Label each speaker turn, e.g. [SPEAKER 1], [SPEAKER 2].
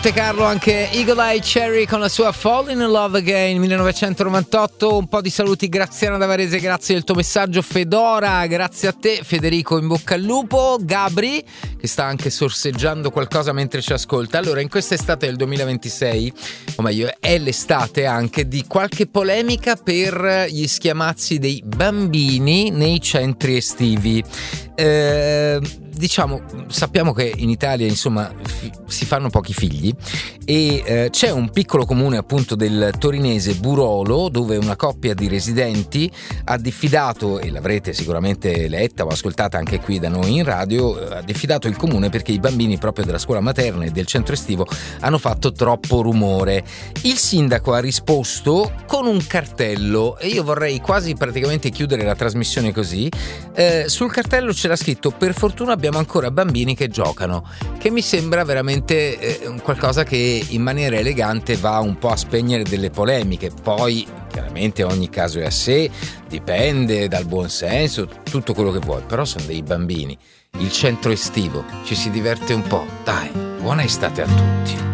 [SPEAKER 1] Monte Carlo, anche Eagle Eye Cherry con la sua Fall in Love Again 1998. Un po' di saluti: Graziana da Varese, grazie del tuo messaggio. Fedora, grazie a te. Federico, in bocca al lupo. Gabri, che sta anche sorseggiando qualcosa mentre ci ascolta. Allora, in questa estate del 2026, o meglio è l'estate anche di qualche polemica per gli schiamazzi dei bambini nei centri estivi. Diciamo, sappiamo che in Italia insomma si fanno pochi figli e c'è un piccolo comune appunto del torinese Burolo, dove una coppia di residenti ha diffidato, e l'avrete sicuramente letta o ascoltata anche qui da noi in radio, ha diffidato il comune perché i bambini proprio della scuola materna e del centro estivo hanno fatto troppo rumore. Il sindaco ha risposto con un cartello, e io vorrei quasi praticamente chiudere la trasmissione così. Sul cartello c'era scritto: per fortuna abbiamo ancora bambini che giocano, che mi sembra veramente qualcosa che in maniera elegante va un po' a spegnere delle polemiche. Poi chiaramente ogni caso è a sé, dipende dal buon senso, tutto quello che vuoi, però sono dei bambini. Il centro estivo, ci si diverte un po', dai, buona estate a tutti.